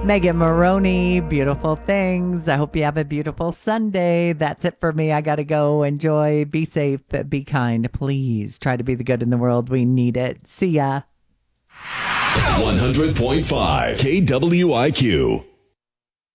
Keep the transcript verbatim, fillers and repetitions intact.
Megan Maroney, beautiful things. I hope you have a beautiful Sunday. That's it for me. I got to go. Enjoy. Be safe. Be kind. Please try to be the good in the world. We need it. See ya. one hundred point five K W I Q.